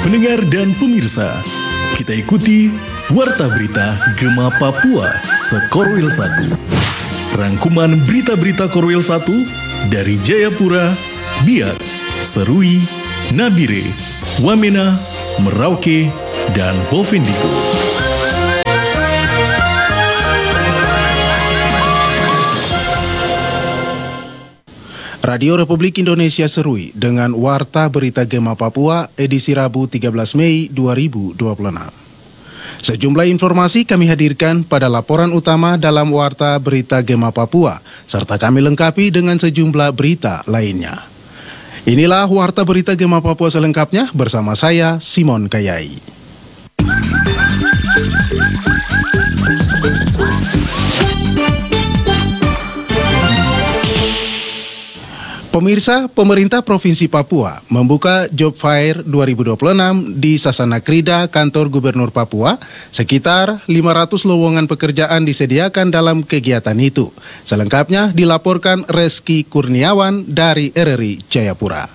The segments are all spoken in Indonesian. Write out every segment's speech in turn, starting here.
Pendengar dan pemirsa, kita ikuti Warta Berita Gema Papua Sekorwil 1. Rangkuman berita-berita Korwil 1 dari Jayapura, Biak, Serui, Nabire, Wamena, Merauke, dan Bovendigul. Radio Republik Indonesia Serui dengan Warta Berita Gema Papua edisi Rabu 13 Mei 2026. Sejumlah informasi kami hadirkan pada laporan utama dalam Warta Berita Gema Papua, serta kami lengkapi dengan sejumlah berita lainnya. Inilah Warta Berita Gema Papua selengkapnya bersama saya, Simon Kayai. Pemirsa, pemerintah Provinsi Papua membuka Job Fair 2026 di Sasana Krida, kantor Gubernur Papua. Sekitar 500 lowongan pekerjaan disediakan dalam kegiatan itu. Selengkapnya dilaporkan Reski Kurniawan dari RRI Jayapura.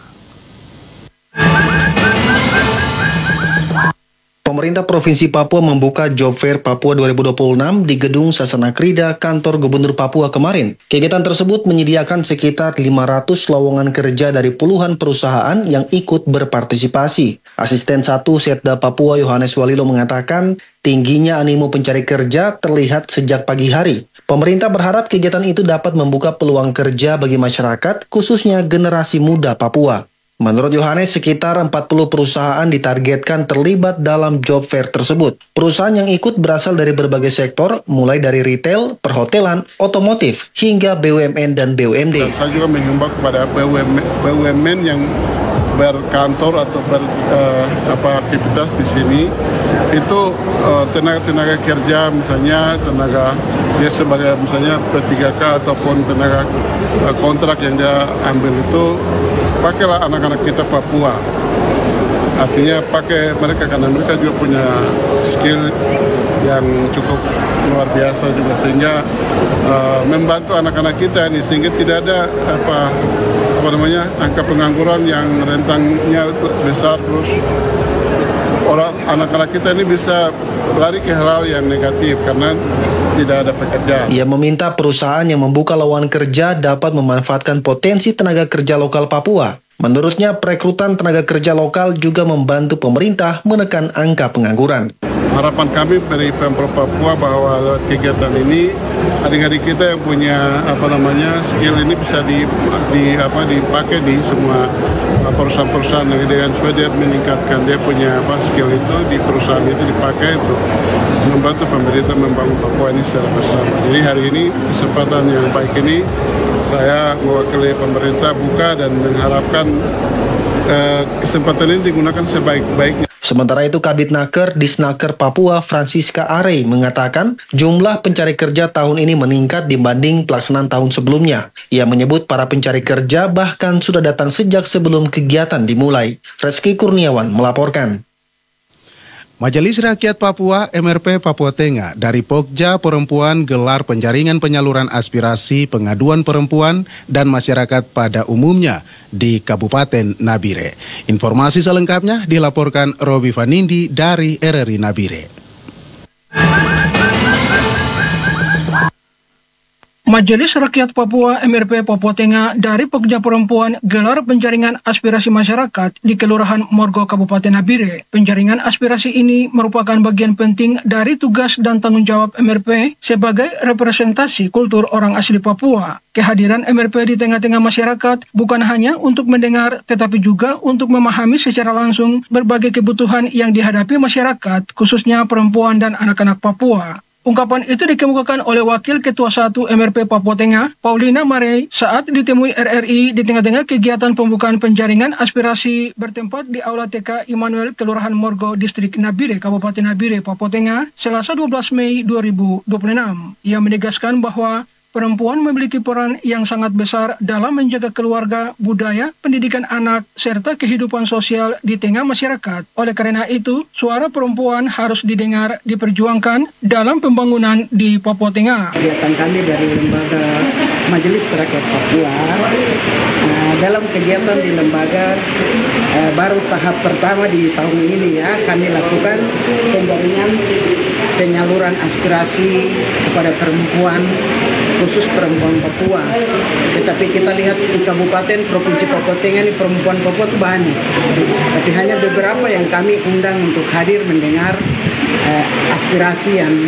Pemerintah Provinsi Papua membuka Job Fair Papua 2026 di Gedung Sasana Krida, kantor Gubernur Papua kemarin. Kegiatan tersebut menyediakan sekitar 500 lowongan kerja dari puluhan perusahaan yang ikut berpartisipasi. Asisten 1 Setda Papua Yohanes Walilo mengatakan, tingginya animo pencari kerja terlihat sejak pagi hari. Pemerintah berharap kegiatan itu dapat membuka peluang kerja bagi masyarakat, khususnya generasi muda Papua. Menurut Yohanes, sekitar 40 perusahaan ditargetkan terlibat dalam job fair tersebut. Perusahaan yang ikut berasal dari berbagai sektor, mulai dari retail, perhotelan, otomotif, hingga BUMN dan BUMD. Dan saya juga mengimbau kepada BUMN yang berkantor atau beraktivitas di sini, itu tenaga kerja, misalnya tenaga dia sebagai misalnya P3K ataupun tenaga kontrak yang dia ambil itu, pakailah anak-anak kita Papua. Artinya pakai mereka karena mereka juga punya skill yang cukup luar biasa juga, sehingga membantu anak-anak kita ini sehingga tidak ada angka pengangguran yang rentangnya besar, terus anak-anak kita ini bisa lari ke hal-hal yang negatif karena tidak ada pekerjaan. Ia meminta perusahaan yang membuka lowongan kerja dapat memanfaatkan potensi tenaga kerja lokal Papua. Menurutnya, perekrutan tenaga kerja lokal juga membantu pemerintah menekan angka pengangguran. Harapan kami dari Pemprov Papua bahwa kegiatan ini adik-adik kita yang punya skill ini bisa dipakai di semua perusahaan-perusahaan dengan supaya dia meningkatkan dia punya skill itu di perusahaan itu dipakai untuk membantu pemerintah membangun Papua ini secara bersama. Jadi hari ini kesempatan yang baik ini saya mewakili pemerintah buka dan mengharapkan kesempatan ini digunakan sebaik-baiknya. Sementara itu, Kabitnaker Disnaker Papua Francisca Arey mengatakan jumlah pencari kerja tahun ini meningkat dibanding pelaksanaan tahun sebelumnya. Ia menyebut para pencari kerja bahkan sudah datang sejak sebelum kegiatan dimulai. Reski Kurniawan melaporkan. Majelis Rakyat Papua MRP Papua Tengah dari Pokja Perempuan gelar penjaringan penyaluran aspirasi pengaduan perempuan dan masyarakat pada umumnya di Kabupaten Nabire. Informasi selengkapnya dilaporkan Robi Vanindi dari RRI Nabire. Majelis Rakyat Papua MRP Papua Tengah dari Pokja Perempuan gelar penjaringan aspirasi masyarakat di Kelurahan Morgo Kabupaten Nabire. Penjaringan aspirasi ini merupakan bagian penting dari tugas dan tanggung jawab MRP sebagai representasi kultur orang asli Papua. Kehadiran MRP di tengah-tengah masyarakat bukan hanya untuk mendengar tetapi juga untuk memahami secara langsung berbagai kebutuhan yang dihadapi masyarakat, khususnya perempuan dan anak-anak Papua. Ungkapan itu dikemukakan oleh Wakil Ketua 1 MRP Papua Tengah, Paulina Marey, saat ditemui RRI di tengah-tengah kegiatan pembukaan penjaringan aspirasi bertempat di Aula TK Immanuel, Kelurahan Morgo, Distrik Nabire, Kabupaten Nabire, Papua Tengah, Selasa 12 Mei 2026. Ia menegaskan bahwa perempuan memiliki peran yang sangat besar dalam menjaga keluarga, budaya, pendidikan anak, serta kehidupan sosial di tengah masyarakat. Oleh karena itu, suara perempuan harus didengar, diperjuangkan dalam pembangunan di Papua Tengah. Kegiatan kami dari Lembaga Majelis Rakyat Papua, dalam kegiatan di lembaga baru tahap pertama di tahun ini ya, kami lakukan penjaringan penyaluran aspirasi kepada perempuan, khusus perempuan Papua. Tetapi kita lihat di Kabupaten Provinsi Papua Tengah ini perempuan Papua itu banyak, tapi hanya beberapa yang kami undang untuk hadir mendengar aspirasi yang